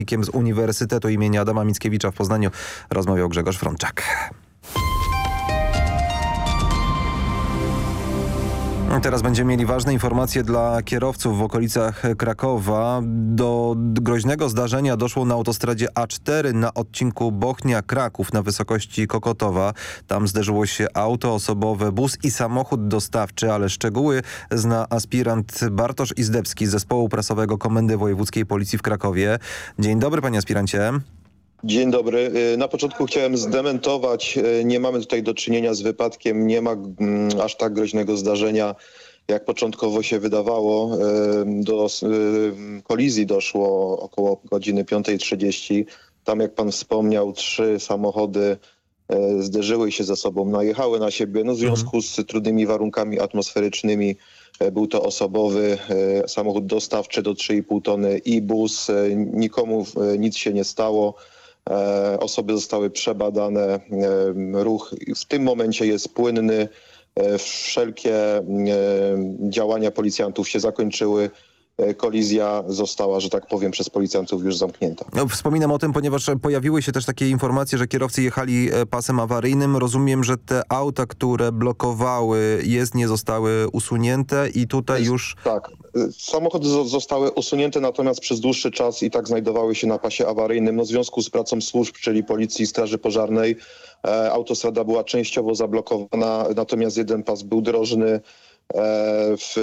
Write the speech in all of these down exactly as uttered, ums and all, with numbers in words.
z Uniwersytetu imienia Adama Mickiewicza w Poznaniu rozmawiał Grzegorz Frączak. Teraz będziemy mieli ważne informacje dla kierowców w okolicach Krakowa. Do groźnego zdarzenia doszło na autostradzie A cztery na odcinku Bochnia-Kraków na wysokości Kokotowa. Tam zderzyło się auto osobowe, bus i samochód dostawczy, ale szczegóły zna aspirant Bartosz Izdebski z zespołu prasowego Komendy Wojewódzkiej Policji w Krakowie. Dzień dobry, panie aspirancie. Dzień dobry. Na początku chciałem zdementować. Nie mamy tutaj do czynienia z wypadkiem. Nie ma mm, aż tak groźnego zdarzenia, jak początkowo się wydawało. Do kolizji doszło około godziny piątej trzydzieści. Tam, jak pan wspomniał, trzy samochody zderzyły się ze sobą, najechały na siebie. No, w związku z trudnymi warunkami atmosferycznymi był to osobowy samochód dostawczy do trzy i pół tony i bus. Nikomu nic się nie stało. Osoby zostały przebadane, ruch w tym momencie jest płynny, wszelkie działania policjantów się zakończyły, kolizja została, że tak powiem, przez policjantów już zamknięta. No, wspominam o tym, ponieważ pojawiły się też takie informacje, że kierowcy jechali pasem awaryjnym. Rozumiem, że te auta, które blokowały jezdnie, zostały usunięte i tutaj jest, już... Tak, samochody zostały usunięte, natomiast przez dłuższy czas i tak znajdowały się na pasie awaryjnym. No, w związku z pracą służb, czyli Policji i Straży Pożarnej, e, autostrada była częściowo zablokowana, natomiast jeden pas był drożny. E, w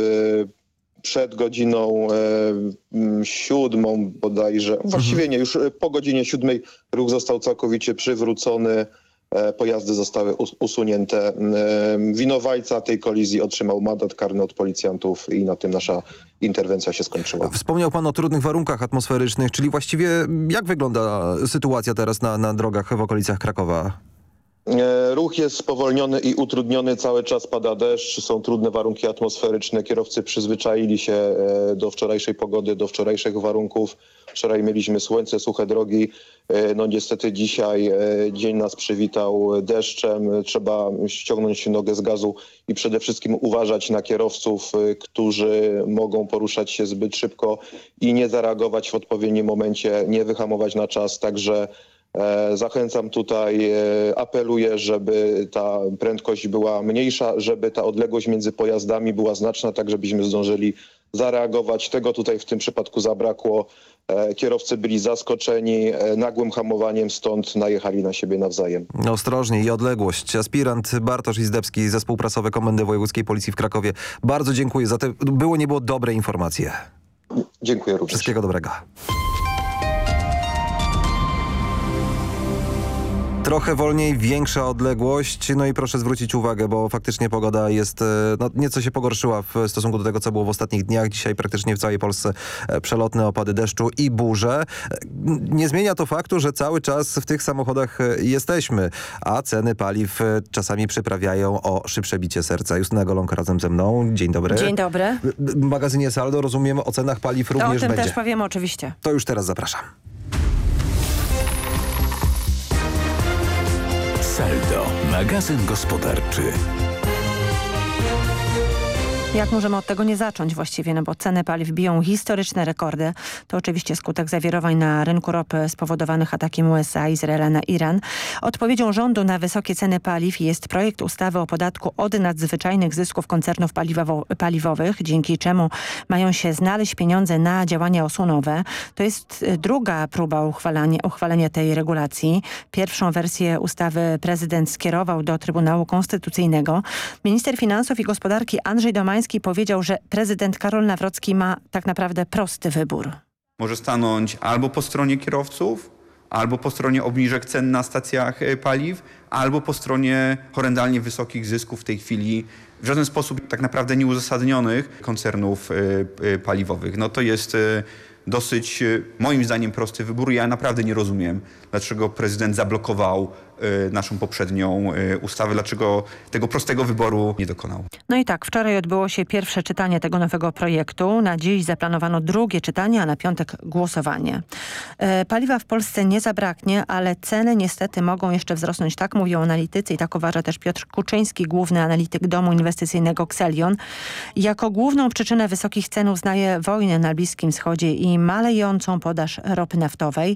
Przed godziną e, siódmą bodajże, właściwie nie, już po godzinie siódmej ruch został całkowicie przywrócony, e, pojazdy zostały us usunięte. E, winowajca tej kolizji otrzymał mandat karny od policjantów i na tym nasza interwencja się skończyła. Wspomniał pan o trudnych warunkach atmosferycznych, czyli właściwie jak wygląda sytuacja teraz na, na drogach w okolicach Krakowa? Ruch jest spowolniony i utrudniony, cały czas pada deszcz, są trudne warunki atmosferyczne. Kierowcy przyzwyczaili się do wczorajszej pogody, do wczorajszych warunków. Wczoraj mieliśmy słońce, suche drogi. No niestety dzisiaj dzień nas przywitał deszczem. Trzeba ściągnąć nogę z gazu i przede wszystkim uważać na kierowców, którzy mogą poruszać się zbyt szybko i nie zareagować w odpowiednim momencie, nie wyhamować na czas. Także zachęcam tutaj, apeluję, żeby ta prędkość była mniejsza, żeby ta odległość między pojazdami była znaczna, tak żebyśmy zdążyli zareagować. Tego tutaj w tym przypadku zabrakło. Kierowcy byli zaskoczeni nagłym hamowaniem, stąd najechali na siebie nawzajem. Ostrożnie i odległość. Aspirant Bartosz Izdebski, zespół prasowy Komendy Wojewódzkiej Policji w Krakowie. Bardzo dziękuję za te, było nie było dobre informacje. Dziękuję również. Wszystkiego dobrego. Trochę wolniej, większa odległość. No i proszę zwrócić uwagę, bo faktycznie pogoda jest, no, nieco się pogorszyła w stosunku do tego, co było w ostatnich dniach. Dzisiaj praktycznie w całej Polsce przelotne opady deszczu i burze. Nie zmienia to faktu, że cały czas w tych samochodach jesteśmy, a ceny paliw czasami przyprawiają o szybsze bicie serca. Justyna Golonka razem ze mną. Dzień dobry. Dzień dobry. W magazynie Saldo, rozumiem, o cenach paliw również będzie. O tym będzie. Też powiemy oczywiście. To już teraz zapraszam. Saldo, magazyn gospodarczy. Jak możemy od tego nie zacząć właściwie, no bo ceny paliw biją historyczne rekordy. To oczywiście skutek zawirowań na rynku ropy spowodowanych atakiem U S A, Izraela na Iran. Odpowiedzią rządu na wysokie ceny paliw jest projekt ustawy o podatku od nadzwyczajnych zysków koncernów paliwowo paliwowych, dzięki czemu mają się znaleźć pieniądze na działania osłonowe. To jest druga próba uchwalania, uchwalenia tej regulacji. Pierwszą wersję ustawy prezydent skierował do Trybunału Konstytucyjnego. Minister Finansów i Gospodarki Andrzej Domański powiedział, że prezydent Karol Nawrocki ma tak naprawdę prosty wybór. Może stanąć albo po stronie kierowców, albo po stronie obniżek cen na stacjach paliw, albo po stronie horrendalnie wysokich zysków w tej chwili, w żaden sposób tak naprawdę nieuzasadnionych koncernów paliwowych. No to jest dosyć, moim zdaniem, prosty wybór. Ja naprawdę nie rozumiem, dlaczego prezydent zablokował naszą poprzednią ustawę, dlaczego tego prostego wyboru nie dokonał. No i tak, wczoraj odbyło się pierwsze czytanie tego nowego projektu. Na dziś zaplanowano drugie czytanie, a na piątek głosowanie. E, paliwa w Polsce nie zabraknie, ale ceny niestety mogą jeszcze wzrosnąć. Tak mówią analitycy i tak uważa też Piotr Kuczyński, główny analityk domu inwestycyjnego Xelion. Jako główną przyczynę wysokich cen uznaje wojnę na Bliskim Wschodzie i malejącą podaż ropy naftowej.